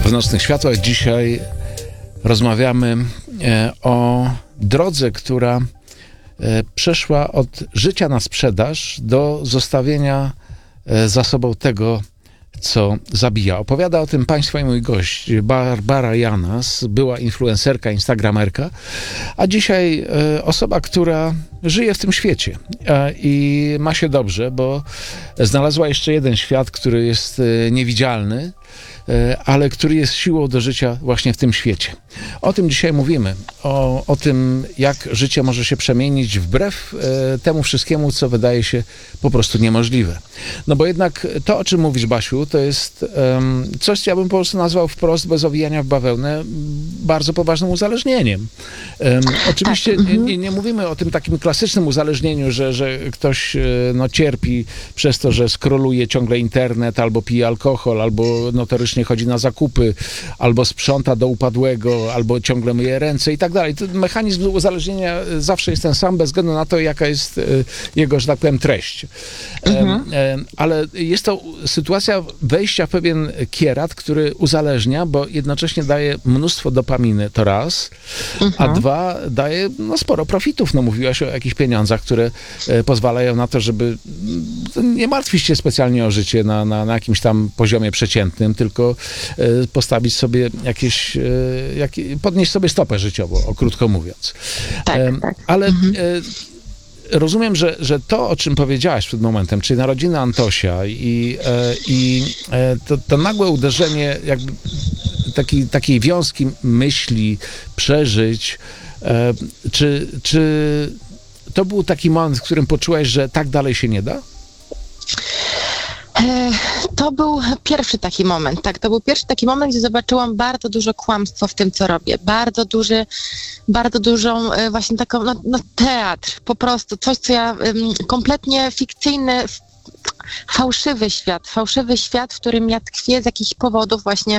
W Nocnych Światłach dzisiaj rozmawiamy o drodze, która przeszła od życia na sprzedaż do zostawienia za sobą tego, co zabija. Opowiada o tym państwa i mój gość, Barbara Janas, była influencerka, instagramerka, a dzisiaj osoba, która żyje w tym świecie i ma się dobrze, bo znalazła jeszcze jeden świat, który jest niewidzialny, ale który jest siłą do życia właśnie w tym świecie. O tym dzisiaj mówimy, o tym, jak życie może się przemienić wbrew temu wszystkiemu, co wydaje się po prostu niemożliwe. No bo jednak to, o czym mówisz, Basiu, to jest coś, co ja bym po prostu nazwał wprost, bez owijania w bawełnę, bardzo poważnym uzależnieniem. Oczywiście nie mówimy o tym takim klasycznym uzależnieniu, że ktoś cierpi przez to, że skroluje ciągle internet, albo pije alkohol, albo notorycznie chodzi na zakupy, albo sprząta do upadłego, albo ciągle myje ręce i tak dalej. Mechanizm uzależnienia zawsze jest ten sam, bez względu na to, jaka jest jego, że tak powiem, treść. Ale jest to sytuacja wejścia w pewien kierat, który uzależnia, bo jednocześnie daje mnóstwo dopaminy, to raz, a dwa, daje sporo profitów. No, mówiłaś o jakichś pieniądzach, które pozwalają na to, żeby nie martwić się specjalnie o życie na jakimś tam poziomie przeciętnym, tylko postawić sobie podnieść sobie stopę życiową, krótko mówiąc. Tak. Ale rozumiem, że to, o czym powiedziałaś przed momentem, czyli narodziny Antosia i to nagłe uderzenie jakby takiej wiązki myśli, przeżyć, czy to był taki moment, w którym poczułaś, że tak dalej się nie da? To był pierwszy taki moment, tak. To był pierwszy taki moment, gdzie zobaczyłam bardzo dużo kłamstwa w tym, co robię. Bardzo dużą właśnie taką, teatr, po prostu. Coś, co ja kompletnie fikcyjny, fałszywy świat, w którym ja tkwię z jakichś powodów właśnie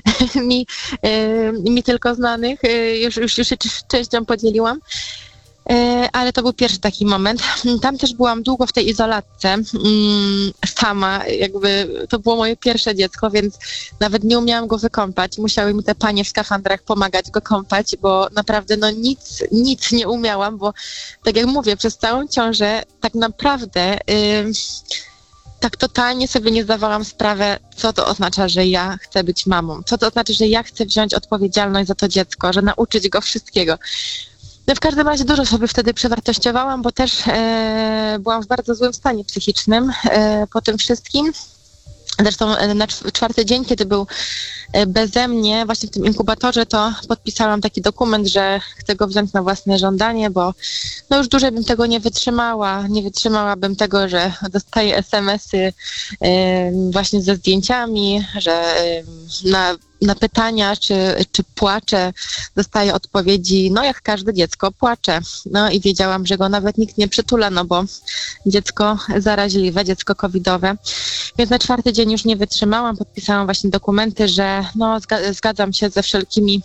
mi tylko znanych. Już się częścią podzieliłam. Ale to był pierwszy taki moment. Tam też byłam długo w tej izolatce, sama, jakby to było moje pierwsze dziecko, więc nawet nie umiałam go wykąpać. Musiały mi te panie w skafandrach pomagać go kąpać, bo naprawdę nic nie umiałam, bo tak jak mówię, przez całą ciążę tak naprawdę tak totalnie sobie nie zdawałam sprawy, co to oznacza, że ja chcę być mamą, co to oznacza, że ja chcę wziąć odpowiedzialność za to dziecko, że nauczyć go wszystkiego. No w każdym razie dużo sobie wtedy przewartościowałam, bo też byłam w bardzo złym stanie psychicznym po tym wszystkim. Zresztą na czwarty dzień, kiedy był beze mnie, właśnie w tym inkubatorze, to podpisałam taki dokument, że chcę go wziąć na własne żądanie, bo już dłużej bym tego nie wytrzymała. Nie wytrzymałabym tego, że dostaję SMS-y właśnie ze zdjęciami, że na pytania, czy płaczę, dostaję odpowiedzi, jak każde dziecko płacze. I wiedziałam, że go nawet nikt nie przytula, bo dziecko zaraźliwe, dziecko covidowe. Więc na czwarty dzień już nie wytrzymałam, podpisałam właśnie dokumenty, że zgadzam się ze wszelkimi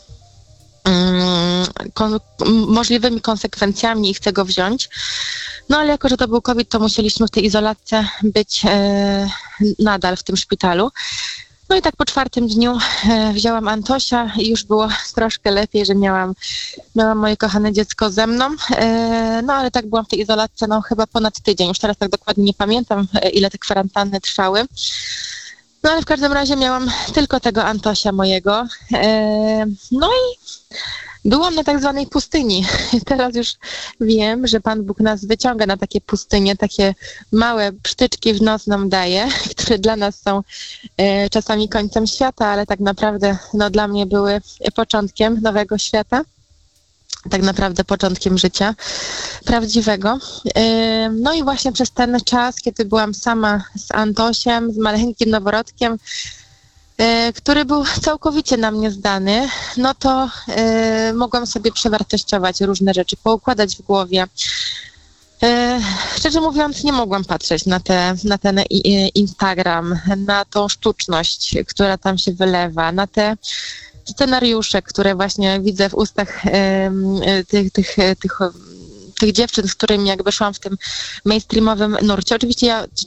możliwymi konsekwencjami i chcę go wziąć. Ale jako, że to był COVID, to musieliśmy w tej izolatce być nadal w tym szpitalu. I tak po czwartym dniu wzięłam Antosia i już było troszkę lepiej, że miałam moje kochane dziecko ze mną. Ale tak byłam w tej izolatce chyba ponad tydzień. Już teraz tak dokładnie nie pamiętam, ile te kwarantanny trwały. Ale w każdym razie miałam tylko tego Antosia mojego. I byłam na tak zwanej pustyni. Teraz już wiem, że Pan Bóg nas wyciąga na takie pustynie, takie małe psztyczki w noc nam daje, które dla nas są czasami końcem świata, ale tak naprawdę dla mnie były początkiem nowego świata. Tak naprawdę początkiem życia prawdziwego. I właśnie przez ten czas, kiedy byłam sama z Antosiem, z maleńkim noworodkiem, który był całkowicie na mnie zdany, to mogłam sobie przewartościować różne rzeczy, poukładać w głowie. Szczerze mówiąc, nie mogłam patrzeć na ten Instagram, na tą sztuczność, która tam się wylewa, na te scenariusze, które właśnie widzę w ustach tych dziewczyn, z którymi jakby szłam w tym mainstreamowym nurcie. Oczywiście ja